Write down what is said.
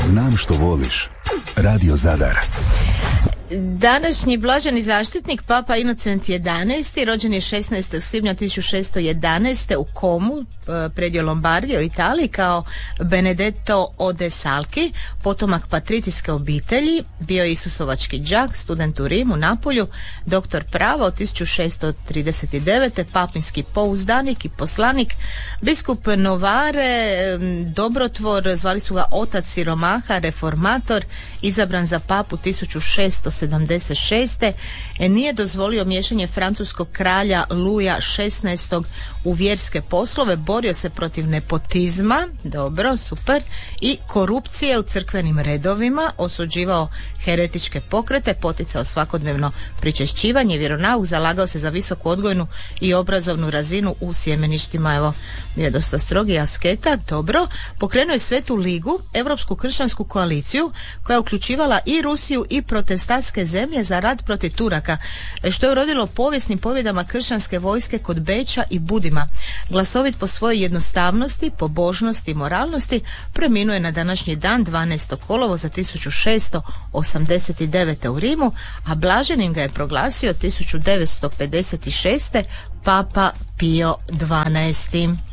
Znam što voliš. Radio Zadar. Današnji blaženi zaštitnik Papa Inocent XI rođen je 16. svibnja 1611. u Komu, predio Lombardije u Italiji, kao Benedetto Odesalki, potomak patricijske obitelji. Bio je isusovački đak, student u Rimu, Napolju, doktor prava od 1639. papinski pouzdanik i poslanik, biskup Novare, dobrotvor, zvali su ga otac siromaha, reformator, izabran za papu 1676. Nije dozvolio miješanje francuskog kralja Luja XVI. U vjerske poslove, borio se protiv nepotizma, dobro, super, i korupcije u crkvenim redovima, osuđivao heretičke pokrete, poticao svakodnevno pričešćivanje, vjeronauk, zalagao se za visoku odgojnu i obrazovnu razinu u sjemeništima. Evo, je dosta strogi asketa, dobro. Pokrenuo je Svetu ligu, Europsku kršćansku koaliciju, koja je uključivala i Rusiju i protestantske zemlje za rat protiv Turaka, što je urodilo povijesnim pobjedama kršćanske vojske kod Beča i Budima. Glasovit po svojoj jednostavnosti, pobožnosti i moralnosti, preminuo je na današnji dan 12. kolovoza 1689. u Rimu, a blaženim ga je proglasio 1956. Papa Pio XII.